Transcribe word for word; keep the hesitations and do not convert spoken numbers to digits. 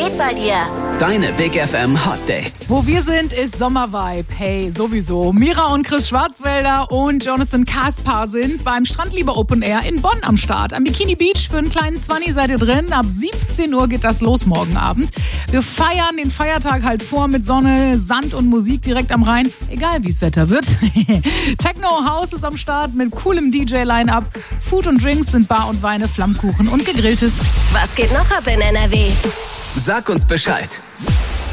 geht bei dir? Deine Big F M Hot Dates. Wo wir sind, ist Sommervibe. Hey, sowieso. Mira und Chris Schwarzwälder und Jonathan Kaspar sind beim Strandliebe Open Air in Bonn am Start. Am Bikini Beach für einen kleinen Zwanni seid ihr drin. Ab siebzehn Uhr geht das los morgen Abend. Wir feiern den Feiertag halt vor mit Sonne, Sand und Musik direkt am Rhein. Egal, wie es Wetter wird. Techno House ist am Start mit coolem D J-Line-Up. Food und Drinks sind Bar und Weine, Flammkuchen und Gegrilltes. Was geht noch ab in N R W? Sag uns Bescheid.